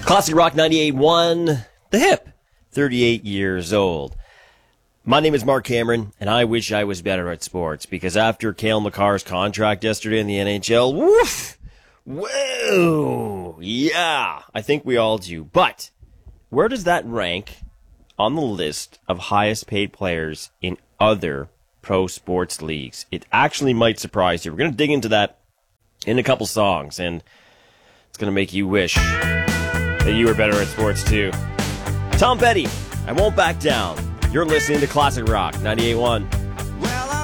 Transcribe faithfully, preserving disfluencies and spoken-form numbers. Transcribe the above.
Classic Rock ninety-eight point one, The Hip, thirty-eight years old. My name is Mark Cameron, and I wish I was better at sports, because after Cale Makar's contract yesterday in the N H L, woof, whoa, yeah, I think we all do. But where does that rank on the list of highest paid players in other pro sports leagues? It actually might surprise you. We're going to dig into that in a couple songs, and it's going to make you wish that you were better at sports too. Tom Petty, I Won't Back Down. You're listening to Classic Rock ninety-eight point one.